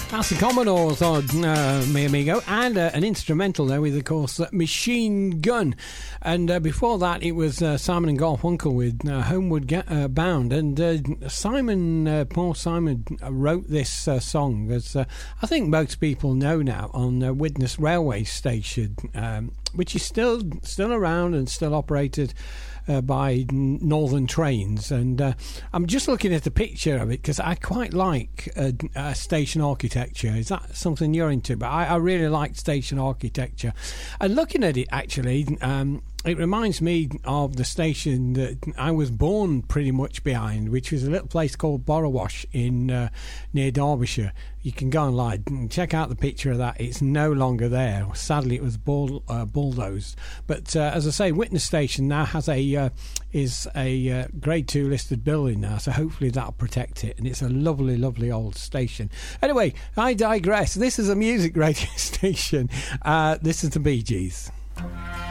That's the Commodores on Mi Amigo, and an instrumental there with, of course, Machine Gun. And before that, it was Simon and Garfunkel with Homeward Bound. And Paul Simon wrote this song, as I think most people know now, on Widnes Railway Station, which is still around and still operated by Northern Trains. And I'm just looking at the picture of it because I quite like station architecture. Is that something you're into? But I really like station architecture. And looking at it, actually, it reminds me of the station that I was born pretty much behind, which was a little place called Borrowash in near Derbyshire. You can go online and check out the picture of that. It's no longer there. Sadly, it was bulldozed. But as I say, Widnes Station now has is a Grade 2 listed building now, so hopefully that'll protect it. And it's a lovely, lovely old station. Anyway, I digress. This is a music radio station. This is the Bee Gees.